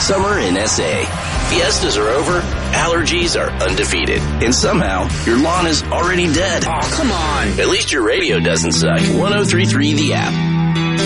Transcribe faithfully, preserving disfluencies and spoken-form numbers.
summer in S A. Fiestas are over, allergies are undefeated, and somehow your lawn is already dead. Oh, come on. At least your radio doesn't suck. one oh three point three The App.